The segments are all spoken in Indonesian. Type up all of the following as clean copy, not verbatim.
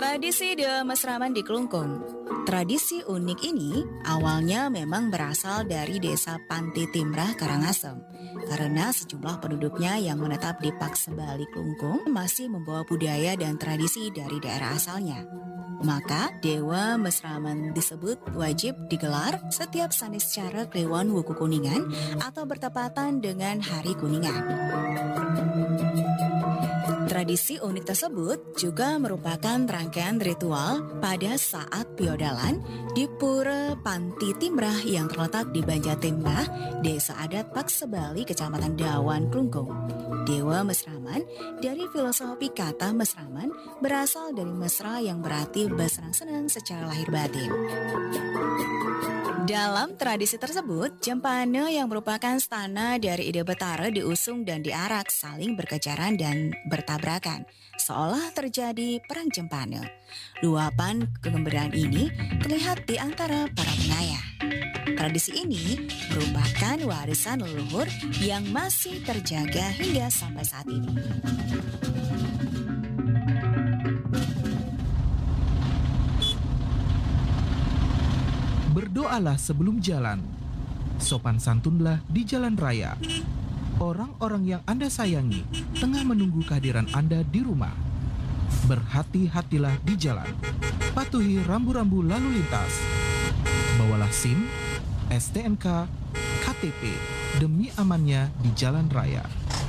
Tradisi Dewa Mesraman di Klungkung. Tradisi unik ini awalnya memang berasal dari desa Panti Timrah, Karangasem. Karena sejumlah penduduknya yang menetap di Paksebali Klungkung masih membawa budaya dan tradisi dari daerah asalnya. Maka Dewa Mesraman disebut wajib digelar setiap Saniscara Kliwon Wuku Kuningan atau bertepatan dengan Hari Kuningan. Tradisi unik tersebut juga merupakan rangkaian ritual pada saat piodalan di Pura Panti Timrah yang terletak di Banjatimrah, Desa Adat Paksebali, Kecamatan Dawan, Klungkung. Dewa Mesraman dari filosofi kata mesraman berasal dari mesra yang berarti bersenang-senang secara lahir batin. Dalam tradisi tersebut, Cempane yang merupakan stana dari ide Betara diusung dan diarak saling berkejaran dan bertabrakan, seolah terjadi perang Cempane. Luapan kegembiraan ini terlihat di antara para pengayah. Tradisi ini merupakan warisan leluhur yang masih terjaga hingga sampai saat ini. Berdoalah sebelum jalan. Sopan santunlah di jalan raya. Orang-orang yang Anda sayangi tengah menunggu kehadiran Anda di rumah. Berhati-hatilah di jalan. Patuhi rambu-rambu lalu lintas. Bawalah SIM, STNK, KTP demi amannya di jalan raya.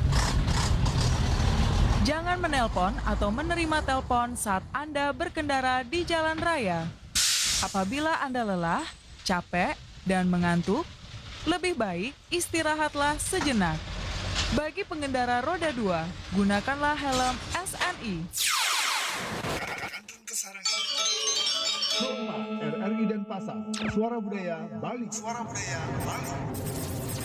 Jangan menelpon atau menerima telepon saat Anda berkendara di jalan raya. Apabila Anda lelah, capek, dan mengantuk, lebih baik istirahatlah sejenak. Bagi pengendara roda 2, gunakanlah helm SNI. Hormat RRI Denpasar, Suara Budaya Bali.